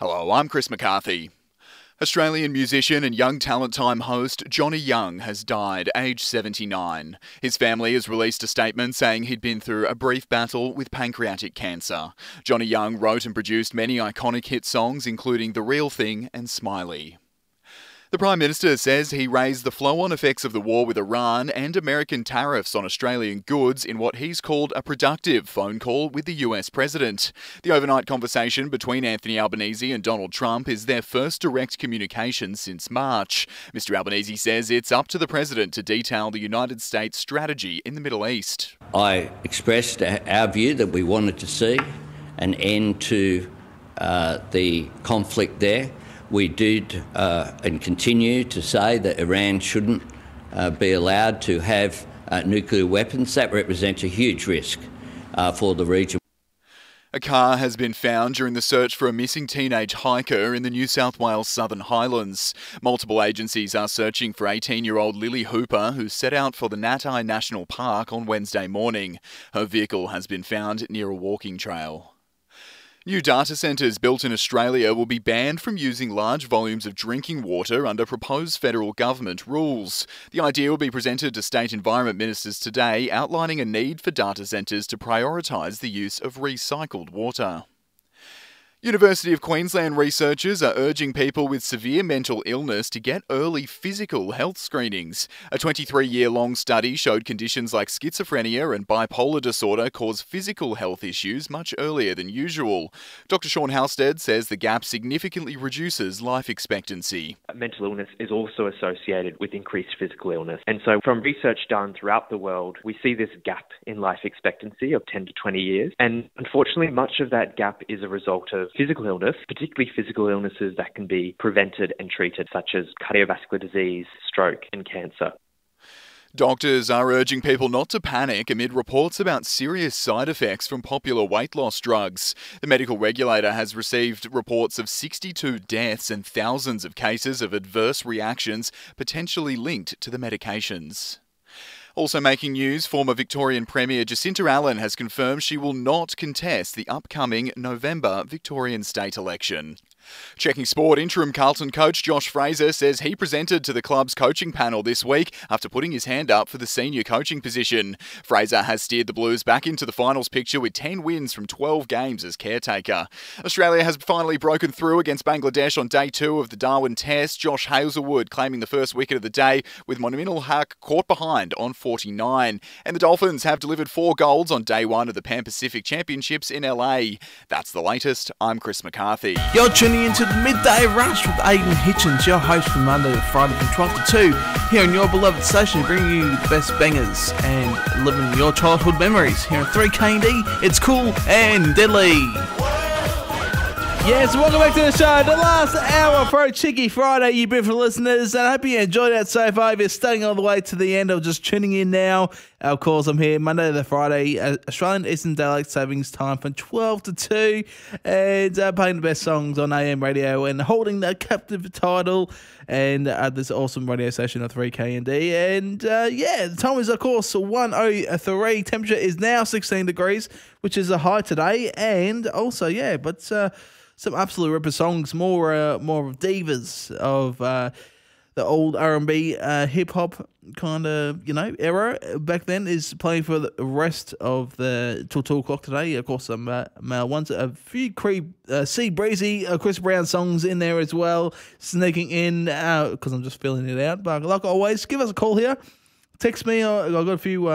Hello, I'm Chris McCarthy. Australian musician and Young Talent Time host Johnny Young has died, aged 79. His family has released a statement saying he'd been through a brief battle with pancreatic cancer. Johnny Young wrote and produced many iconic hit songs, including The Real Thing and Smiley. The Prime Minister says he raised the flow-on effects of the war with Iran and American tariffs on Australian goods in what he's called a productive phone call with the US President. The overnight conversation between Anthony Albanese and Donald Trump is their first direct communication since March. Mr. Albanese says it's up to the President to detail the United States strategy in the Middle East. I expressed our view that we wanted to see an end to the conflict there. We did and continue to say that Iran shouldn't be allowed to have nuclear weapons. That represents a huge risk for the region. A car has been found during the search for a missing teenage hiker in the New South Wales Southern Highlands. Multiple agencies are searching for 18-year-old Lily Hooper, who set out for the Natai National Park on Wednesday morning. Her vehicle has been found near a walking trail. New data centres built in Australia will be banned from using large volumes of drinking water under proposed federal government rules. The idea will be presented to state environment ministers today, outlining a need for data centres to prioritise the use of recycled water. University of Queensland researchers are urging people with severe mental illness to get early physical health screenings. A 23-year-long study showed conditions like schizophrenia and bipolar disorder cause physical health issues much earlier than usual. Dr. Sean Halstead says the gap significantly reduces life expectancy. Mental illness is also associated with increased physical illness. And so from research done throughout the world, we see this gap in life expectancy of 10 to 20 years. And unfortunately, much of that gap is a result of physical illness, particularly physical illnesses that can be prevented and treated, such as cardiovascular disease, stroke, and cancer. Doctors are urging people not to panic amid reports about serious side effects from popular weight loss drugs. The medical regulator has received reports of 62 deaths and thousands of cases of adverse reactions potentially linked to the medications. Also making news, former Victorian Premier Jacinta Allen has confirmed she will not contest the upcoming November Victorian state election. Checking sport, interim Carlton coach Josh Fraser says he presented to the club's coaching panel this week after putting his hand up for the senior coaching position. Fraser has steered the Blues back into the finals picture with 10 wins from 12 games as caretaker. Australia has finally broken through against Bangladesh on day 2 of the Darwin Test. Josh Hazlewood claiming the first wicket of the day with Monumental Haq caught behind on 49. And the Dolphins have delivered 4 goals on day 1 of the Pan Pacific Championships in LA. That's the latest. I'm Chris McCarthy. You're tuning into the Midday Rush with Aidan Hitchens, your host from Monday to Friday from 12 to 2, here on your beloved station, bringing you the best bangers and living your childhood memories here on 3KD. It's cool and deadly. Yes, welcome back to the show. The last hour for a Cheeky Friday, you beautiful listeners. And I hope you enjoyed that so far. If you're staying all the way to the end or just tuning in now, of course, I'm here Monday to Friday, Australian Eastern Daylight Savings Time from 12 to 2. And playing the best songs on AM radio and holding that captive title. And this awesome radio station of 3KND. And the time is, of course, 1:03. Temperature is now 16 degrees, which is a high today. And also, some absolute ripper songs, more of divas of the old R&B hip hop kind of era back then is playing for the rest of the till 2 o'clock today. Of course, some male ones, a few Sea Breezy, Chris Brown songs in there as well, sneaking in because I'm just filling it out. But like always, give us a call here, text me. I've got a few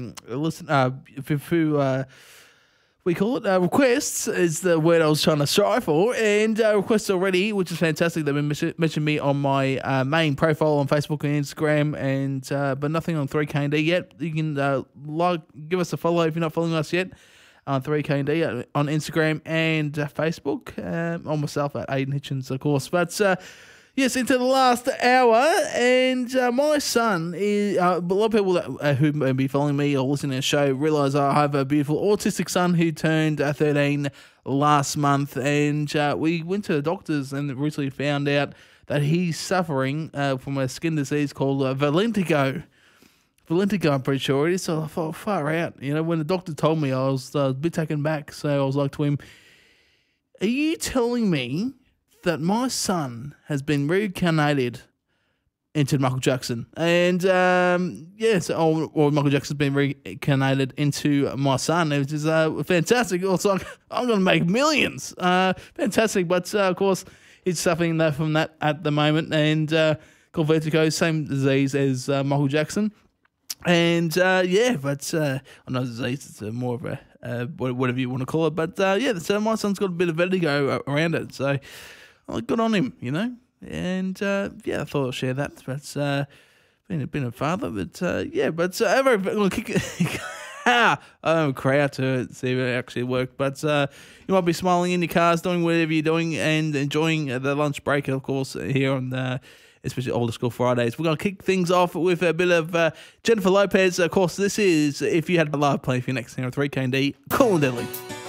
we call it requests is the word I was trying to strive for, and requests already, which is fantastic. They've been mentioned me on my main profile on Facebook and Instagram, and but nothing on 3KD yet. You can give us a follow if you're not following us yet on 3KD on Instagram and Facebook. On myself at Aidan Hitchens, of course. But yes, into the last hour, and my son is a lot of people who may be following me or listening to the show realise I have a beautiful autistic son who turned 13 last month, and we went to the doctors and recently found out that he's suffering from a skin disease called Valentigo. I'm pretty sure it is. So I thought, far out. When the doctor told me, I was a bit taken back. So I was like to him, "Are you telling me that my son has been reincarnated into Michael Jackson. And, or Michael Jackson's been reincarnated into my son, which is fantastic. Also, I'm going to make millions. Fantastic. But, of course, he's suffering from that at the moment. And called vertigo, same disease as Michael Jackson. And, but not a disease, it's more of a whatever you want to call it. But, so my son's got a bit of vertigo around it. So, good on him, you know. And, I thought I'd share that. But, been a father. But, we'll kick it. I'm crowd to see if it actually worked. But you might be smiling in your cars, doing whatever you're doing, and enjoying the lunch break, of course, here on especially Older School Fridays. We're going to kick things off with a bit of Jennifer Lopez. Of course, this is If You Had a Live Play for your next thing on 3KD, Cool and Deadly.